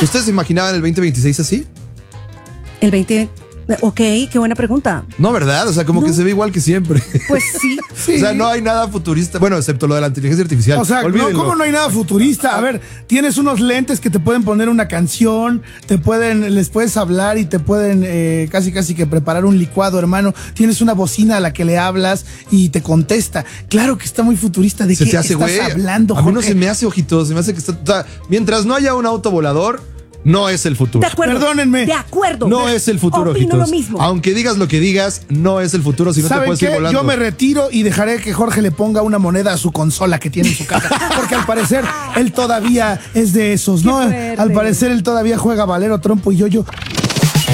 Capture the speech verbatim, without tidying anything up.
¿Ustedes se imaginaban el veinte veintiséis así? El veinte... Ok, qué buena pregunta. No, ¿verdad? O sea, como no. que se ve igual que siempre. Pues sí. sí. O sea, no hay nada futurista. Bueno, excepto lo de la inteligencia artificial. O sea, no, ¿cómo no hay nada futurista? A ver, tienes unos lentes que te pueden poner una canción, te pueden, les puedes hablar y te pueden eh, casi casi que preparar un licuado, hermano. Tienes una bocina a la que le hablas y te contesta. Claro que está muy futurista. ¿De se qué te hace, estás güey? hablando, Jorge? A mí no Jorge? se me hace ojitos, se me hace que está... O sea, mientras no haya un auto volador, no es el futuro. De acuerdo. Perdónenme. De acuerdo. No es el futuro, Opino ojitos. lo mismo. Aunque digas lo que digas, no es el futuro si no te ¿Saben puedes qué? ir volando. Yo me retiro y dejaré que Jorge le ponga una moneda a su consola que tiene en su casa. Porque al parecer él todavía es de esos, ¿no? fuerte. Al parecer él todavía juega Valero, Trompo y Yo-Yo.